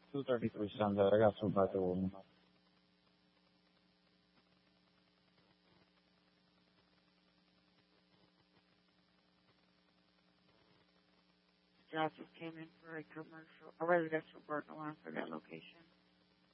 233 Sunday. I got some back there with me. Job just came in for a residential burglar alarm for that location.